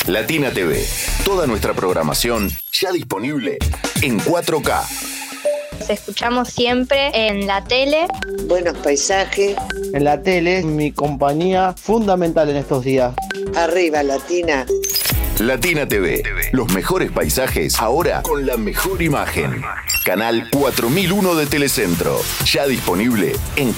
Latina TV. Toda nuestra programación ya disponible en 4K. Nos escuchamos siempre en la tele. Buenos paisajes. En la tele es mi compañía fundamental en estos días. Arriba, Latina. Latina TV. Los mejores paisajes ahora con la mejor imagen. Canal 4001 de Telecentro. Ya disponible en